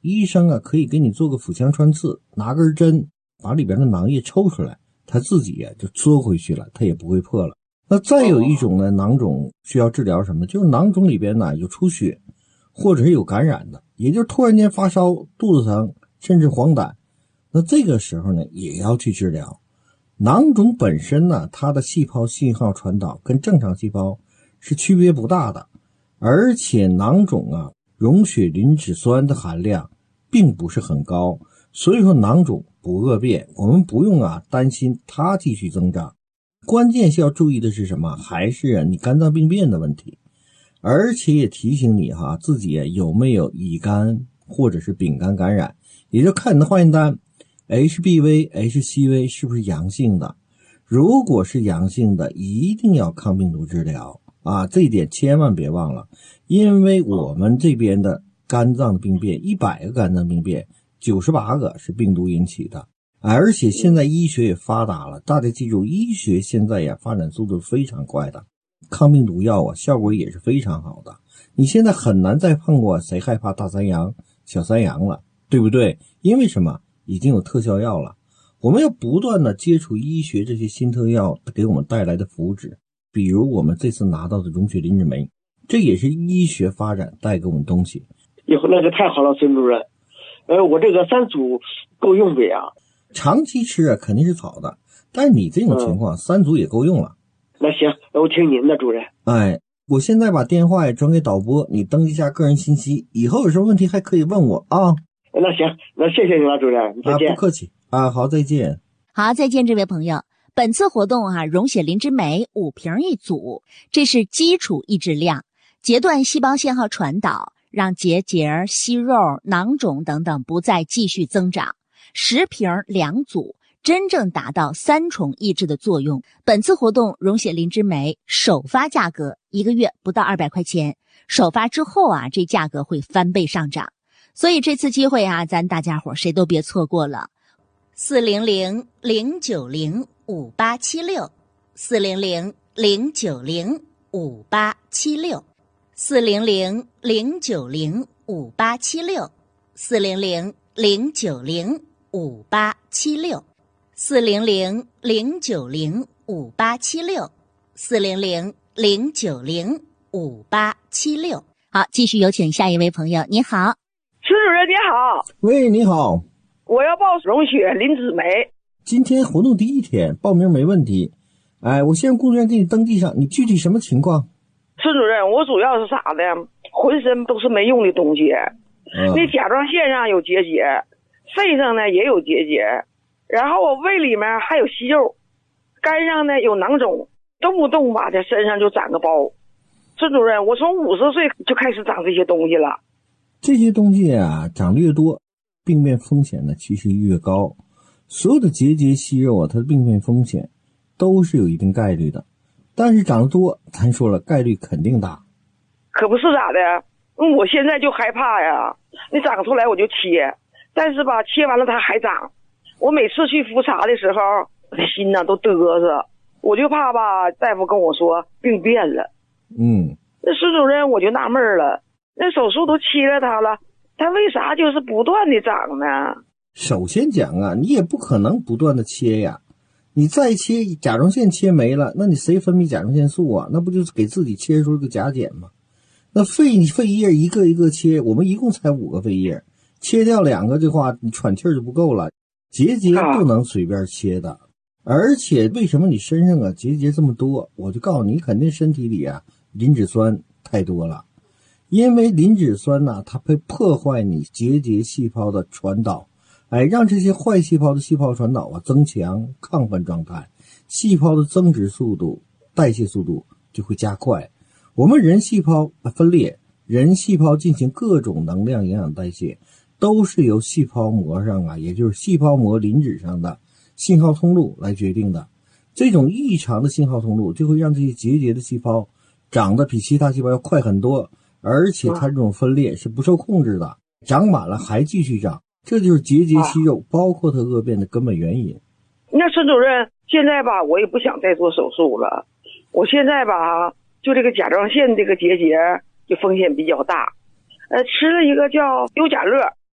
医生啊可以给你做个腹腔穿刺，拿根针把里边的囊液抽出来，它自己呀就缩回去了，它也不会破了。那再有一种呢，囊肿需要治疗什么？就是囊肿里边呢有出血，或者是有感染的，也就是突然间发烧、肚子疼，甚至黄疸。那这个时候呢，也要去治疗。囊肿本身呢，它的细胞信号传导跟正常细胞是区别不大的，而且囊肿啊，溶血磷脂酸的含量并不是很高，所以说囊肿不恶变，我们不用担心它继续增长。关键是要注意的是什么？还是你肝脏病变的问题，而且也提醒你自己有没有乙肝或者是丙肝感染，也就看你的化验单 HBV、HCV 是不是阳性的。如果是阳性的，一定要抗病毒治疗这一点千万别忘了，因为我们这边的肝脏的病变100个肝脏病变98个是病毒引起的。而且现在医学也发达了，大家记住，医学现在发展速度非常快的，抗病毒药效果也是非常好的。你现在很难再碰过谁害怕大三阳、小三阳了，对不对？因为什么？已经有特效药了。我们要不断的接触医学这些新特药给我们带来的福祉，比如我们这次拿到的溶血磷脂酶，这也是医学发展带给我们东西。 以后那就太好了，孙主任。我这个3组够用不呀？ 长期吃肯定是好的，但是你这种情况3组也够用了。 那行，我听您的，主任。 我现在把电话也转给导播，你登记一下个人信息，以后有什么问题还可以问我啊。 那行，那谢谢你了，主任，再见。 不客气好，再见。 好，再见，这位朋友。本次活动溶血磷脂酶5瓶一组，这是基础抑制量，截断细胞信号传导，让结节、息肉、囊肿等等不再继续增长。10瓶2组，真正达到3重抑制的作用。本次活动溶血磷脂酶首发价格1个月不到200块钱，首发之后这价格会翻倍上涨。所以这次机会咱大家伙谁都别错过了。400-090-5876 400-090-5876 400-090-5876 400-090-5876 400-090-5876 400-090-5876。好，继续有请下一位朋友。你好， 孙主任你好。 喂，你好， 我要报溶血磷脂酶。 今天活动第1天，报名没问题。我先让工作人员给你登记上，你具体什么情况？ 孙主任，我主要是啥的，浑身都是没用的东西。那甲状腺上有结节，肾上呢也有结节，然后我胃里面还有息肉，肝上呢有囊肿，动不动吧在身上就长个包。孙主任，我从50岁就开始长这些东西了。 这些东西长得越多，病变风险呢其实越高。所有的结节息肉它的病变风险都是有一定概率的，但是长得多，咱说了概率肯定大。 可不是咋的，我现在就害怕呀。你长出来我就切，但是吧切完了它还长。我每次去复查的时候，我的心都嘚瑟，我就怕吧大夫跟我说病变了。那孙主任我就纳闷了，那手术都切了它了，它为啥就是不断的长呢？ 首先讲你也不可能不断的切呀，你再切甲状腺切没了，那你谁分泌甲状腺素那不就是给自己切出个甲减吗？那肺叶一个一个切，我们一共才5个肺叶，切掉2个的话，你喘气儿就不够了。结节不能随便切的，而且为什么你身上结节这么多？我就告诉你，肯定身体里磷脂酸太多了，因为磷脂酸它会破坏你结节细胞的传导，让这些坏细胞的细胞传导增强亢奋状态，细胞的增殖速度、代谢速度就会加快。我们人细胞分裂，人细胞进行各种能量营养代谢，都是由细胞膜上也就是细胞膜磷脂上的信号通路来决定的。这种异常的信号通路就会让这些结节的细胞长得比其他细胞要快很多，而且它这种分裂是不受控制的，长满了还继续长，这就是结节息肉包括它恶变的根本原因。 那孙主任，现在吧我也不想再做手术了，我现在吧就这个甲状腺这个结节就风险比较大，吃了一个叫优甲乐，